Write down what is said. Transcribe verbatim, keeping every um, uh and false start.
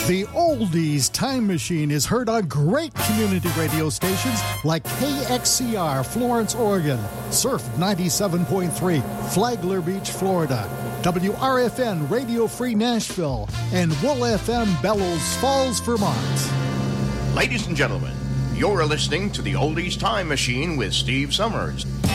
The Oldies Time Machine is heard on great community radio stations like K X C R, Florence, Oregon, Surf ninety-seven point three, Flagler Beach, Florida, W R F N Radio Free Nashville, and Wool F M Bellows Falls, Vermont. Ladies and gentlemen, you're listening to the Oldies Time Machine with Steve Summers.